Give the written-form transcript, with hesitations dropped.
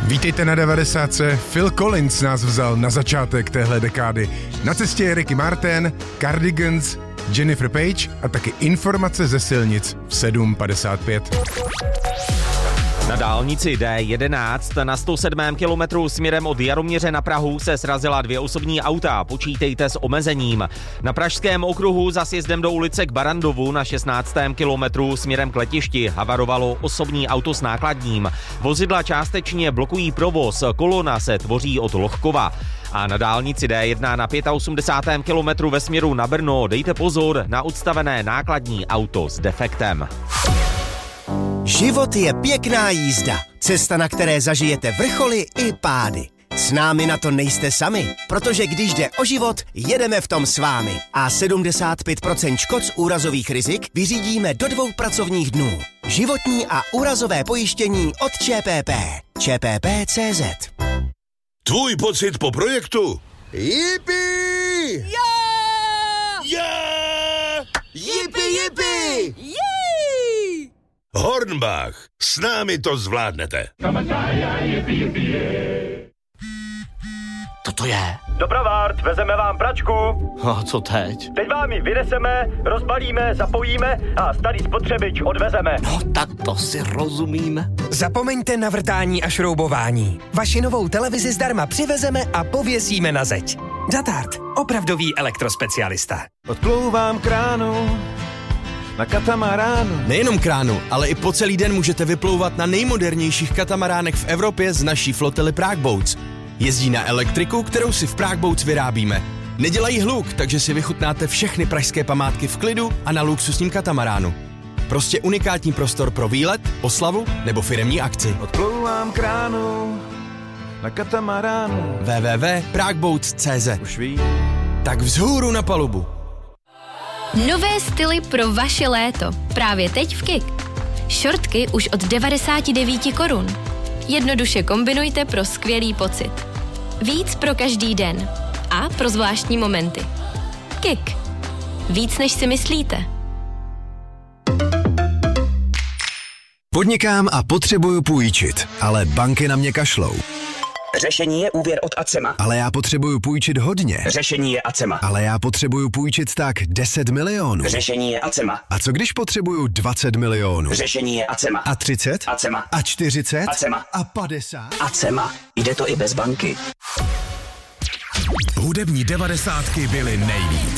Vítejte na 90. Phil Collins nás vzal na začátek téhle dekády. Na cestě je Ricky Martin, Cardigans, Jennifer Page a taky informace ze silnic v 7.55. Na dálnici D11 na 107. kilometru směrem od Jaroměře na Prahu se srazila 2 osobní auta, počítejte s omezením. Na pražském okruhu za sjezdem do ulice k Barandovu na 16. kilometru směrem k letišti havarovalo osobní auto s nákladním. Vozidla částečně blokují provoz, kolona se tvoří od Lohkova. A na dálnici D1 na 85. kilometru ve směru na Brno dejte pozor na odstavené nákladní auto s defektem. Život je pěkná jízda, cesta, na které zažijete vrcholy i pády. S námi na to nejste sami, protože když jde o život, jedeme v tom s vámi. A 75% škod z úrazových rizik vyřídíme do 2 pracovních dnů. Životní a úrazové pojištění od ČPP. ČPP.cz. Tvůj pocit po projektu? Jipi! Yeah! Jipi, jipi! Hornbach, s námi to zvládnete. To je. Dopravárt, vezeme vám pračku. A co teď? Teď vám ji vyneseme, rozbalíme, zapojíme a starý spotřebič odvezeme. No tak to si rozumíme. Zapomeňte na vrtání a šroubování. Vaši novou televizi zdarma přivezeme a pověsíme na zeď. Datart, opravdový elektrospecialista. Odplouvám kránu na katamaránu. Nejenom kránu, ale i po celý den můžete vyplouvat na nejmodernějších katamaránech v Evropě z naší flotily Prague Boats. Jezdí na elektriku, kterou si v Prague Boats vyrábíme. Nedělají hluk, takže si vychutnáte všechny pražské památky v klidu a na luxusním katamaránu. Prostě unikátní prostor pro výlet, oslavu nebo firemní akci. Odplouvám kránu na katamaránu. www.pragueboats.cz. Už ví. Tak vzhůru na palubu. Nové styly pro vaše léto. Právě teď v KIK. Šortky už od 99 korun. Jednoduše kombinujte pro skvělý pocit. Víc pro každý den. A pro zvláštní momenty. KIK. Víc než si myslíte. Podnikám a potřebuju půjčit, ale banky na mě kašlou. Řešení je úvěr od Acema. Ale já potřebuju půjčit hodně. Řešení je Acema. Ale já potřebuju půjčit tak 10 milionů. Řešení je Acema. A co když potřebuju 20 milionů? Řešení je Acema. A 30? Acema. A 40? Acema. A 50? Acema. Jde to i bez banky. Hudební 90 byly nejvíc.